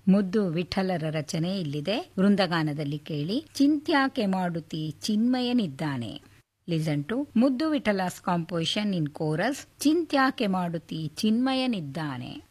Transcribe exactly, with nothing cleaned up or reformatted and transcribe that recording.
ಮುದ್ದು ವಿಠಲರ ರಚನೆ ಇಲ್ಲಿದೆ, ವೃಂದಗಾನದಲ್ಲಿ ಕೇಳಿ. ಚಿಂತ್ಯಾಕೆ ಮಾಡುತ್ತಿ ಚಿನ್ಮಯನಿದ್ದಾನೆ. ಲಿಸನ್ ಟು ಮುದ್ದು ವಿಠಲಾಸ್ ಕಾಂಪೋಸಿಷನ್ ಇನ್ ಕೋರಸ್. ಚಿಂತ್ಯಾಕೆ ಮಾಡುತ್ತಿ ಚಿನ್ಮಯನಿದ್ದಾನೆ.